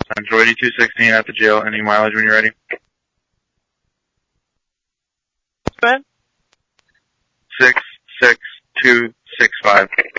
Central 8216 at the jail. Any mileage when you're ready? Ben? 66265.